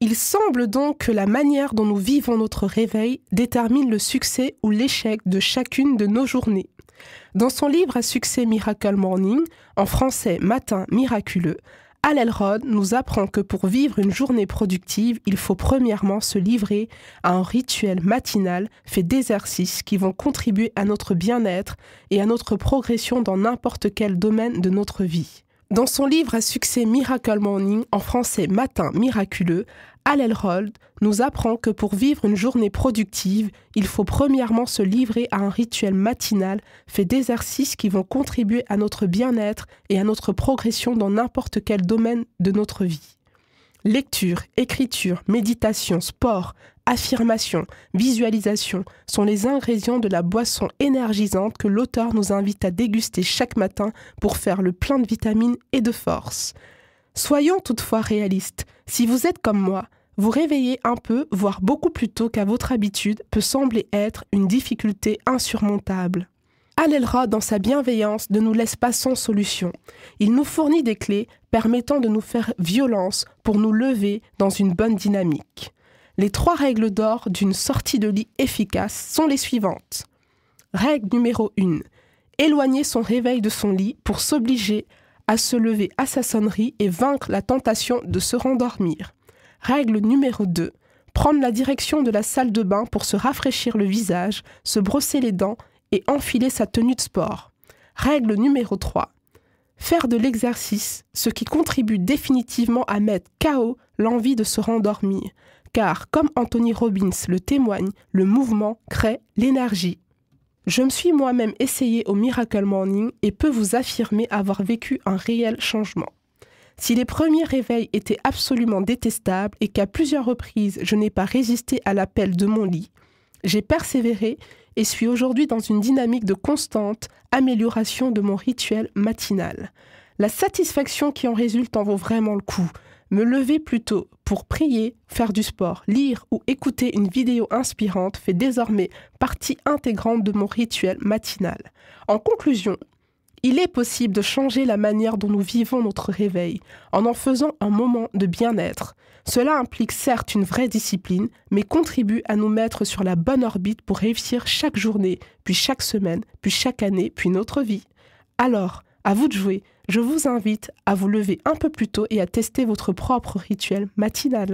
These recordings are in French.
Il semble donc que la manière dont nous vivons notre réveil détermine le succès ou l'échec de chacune de nos journées. Dans son livre à succès Miracle Morning, en français Matin miraculeux, Hal Elrod nous apprend que pour vivre une journée productive, il faut premièrement se livrer à un rituel matinal fait d'exercices qui vont contribuer à notre bien-être et à notre progression dans n'importe quel domaine de notre vie. Dans son livre à succès Miracle Morning, en français Matin miraculeux, Hal Elrod nous apprend que pour vivre une journée productive, il faut premièrement se livrer à un rituel matinal fait d'exercices qui vont contribuer à notre bien-être et à notre progression dans n'importe quel domaine de notre vie. Lecture, écriture, méditation, sport, affirmation, visualisation sont les ingrédients de la boisson énergisante que l'auteur nous invite à déguster chaque matin pour faire le plein de vitamines et de force. Soyons toutefois réalistes, si vous êtes comme moi, vous réveiller un peu, voire beaucoup plus tôt qu'à votre habitude, peut sembler être une difficulté insurmontable. Hal Elrod, dans sa bienveillance, ne nous laisse pas sans solution. Il nous fournit des clés permettant de nous faire violence pour nous lever dans une bonne dynamique. Les 3 règles d'or d'une sortie de lit efficace sont les suivantes. Règle numéro 1. Éloigner son réveil de son lit pour s'obliger à se lever à sa sonnerie et vaincre la tentation de se rendormir. Règle numéro 2. Prendre la direction de la salle de bain pour se rafraîchir le visage, se brosser les dents et enfiler sa tenue de sport. Règle numéro 3. Faire de l'exercice, ce qui contribue définitivement à mettre KO l'envie de se rendormir. Car, comme Anthony Robbins le témoigne, le mouvement crée l'énergie. Je me suis moi-même essayée au Miracle Morning et peux vous affirmer avoir vécu un réel changement. Si les premiers réveils étaient absolument détestables et qu'à plusieurs reprises je n'ai pas résisté à l'appel de mon lit, j'ai persévéré et suis aujourd'hui dans une dynamique de constante amélioration de mon rituel matinal. La satisfaction qui en résulte en vaut vraiment le coup. Me lever plus tôt pour prier, faire du sport, lire ou écouter une vidéo inspirante fait désormais partie intégrante de mon rituel matinal. En conclusion, il est possible de changer la manière dont nous vivons notre réveil en faisant un moment de bien-être. Cela implique certes une vraie discipline, mais contribue à nous mettre sur la bonne orbite pour réussir chaque journée, puis chaque semaine, puis chaque année, puis notre vie. Alors, à vous de jouer. Je vous invite à vous lever un peu plus tôt et à tester votre propre rituel matinal.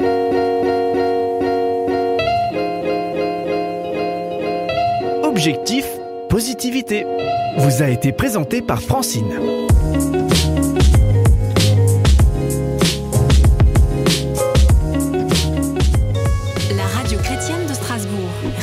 Objectif positivité vous a été présenté par Francine. La radio chrétienne de Strasbourg.